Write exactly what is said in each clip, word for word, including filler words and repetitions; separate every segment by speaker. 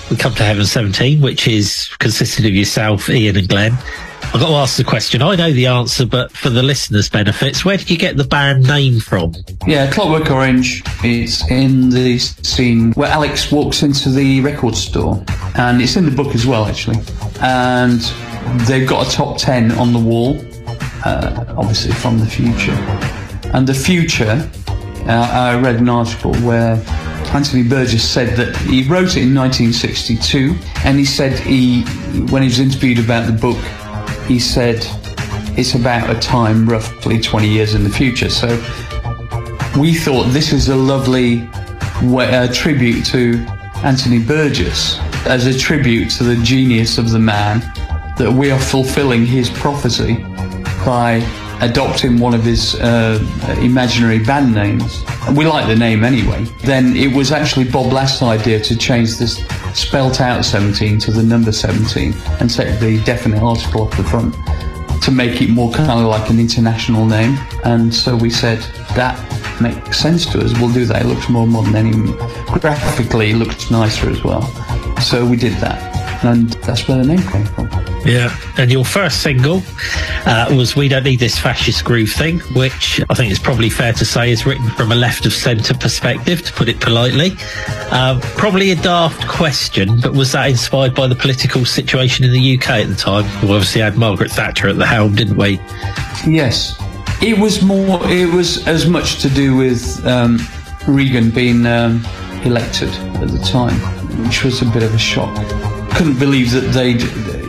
Speaker 1: we come to Heaven seventeen, which is consisted of yourself, Ian and Glenn. I've got to ask the question. I know the answer, but for the listeners' benefits, where did you get the band name from?
Speaker 2: Yeah, Clockwork Orange is in the scene where Alex walks into the record store, and it's in the book as well, actually. And they've got a top ten on the wall, uh, obviously from the future. And the future, uh, I read an article where Anthony Burgess said that he wrote it in nineteen sixty-two, and he said he, when he was interviewed about the book, he said it's about a time roughly twenty years in the future. So we thought this is a lovely way, uh, tribute to Anthony Burgess, as a tribute to the genius of the man, that we are fulfilling his prophecy by adopting one of his uh, imaginary band names. And we like the name anyway. Then it was actually Bob Last's idea to change this spelt out seventeen to the number seventeen and take the definite article off the front to make it more kind of like an international name. And so we said, that makes sense to us, we'll do that. It looks more modern anyway. Graphically, it looks nicer as well. So we did that, and that's where the name came from.
Speaker 1: Yeah, and your first single uh, was We Don't Need This Fascist Groove Thing, which I think it's probably fair to say is written from a left-of-centre perspective, to put it politely. Uh, probably a daft question, but was that inspired by the political situation in the U K at the time? We obviously had Margaret Thatcher at the helm, didn't we?
Speaker 2: Yes. It was more, it was as much to do with um, Reagan being um, elected at the time, which was a bit of a shock. Couldn't believe that they'd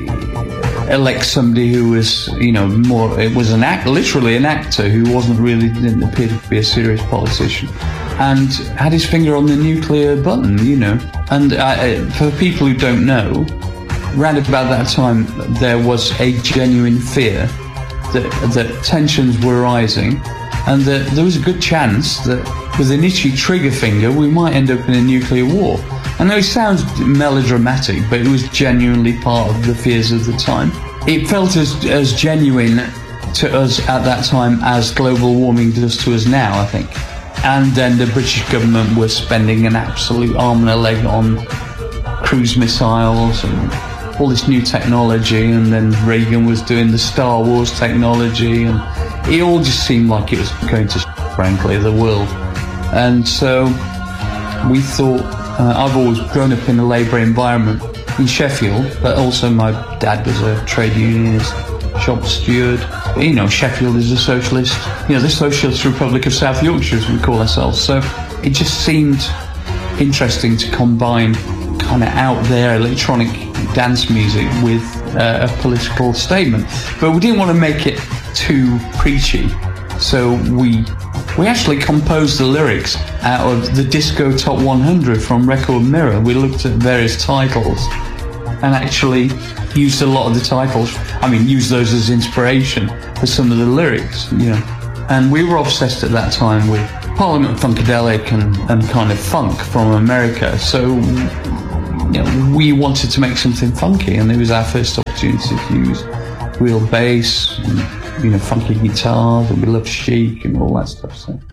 Speaker 2: elect somebody who was, you know, more, it was an act, literally an actor who wasn't really, didn't appear to be a serious politician, and had his finger on the nuclear button, you know. And uh, for people who don't know, round about that time, there was a genuine fear that, that tensions were rising, and that there was a good chance that with an itchy trigger finger, we might end up in a nuclear war. I know it sounds melodramatic, but it was genuinely part of the fears of the time. It felt as, as genuine to us at that time as global warming does to us now, I think. And then the British government was spending an absolute arm and a leg on cruise missiles and all this new technology, and then Reagan was doing the Star Wars technology, and it all just seemed like it was going to, frankly, the world. And so we thought, uh, I've always grown up in a labour environment in Sheffield, but also my dad was a trade unionist, shop steward. You know, Sheffield is a socialist, you know, the Socialist Republic of South Yorkshire, as we call ourselves. So it just seemed interesting to combine kind of out there electronic dance music with uh, a political statement. But we didn't want to make it too preachy, so we we actually composed the lyrics out of the Disco Top one hundred from Record Mirror. We looked at various titles and actually used a lot of the titles, I mean, used those as inspiration for some of the lyrics, you know. And we were obsessed at that time with Parliament Funkadelic and, and kind of funk from America, so you know, we wanted to make something funky, and it was our first opportunity to use real bass and, you know, funky guitars, and we loved Chic and all that stuff. So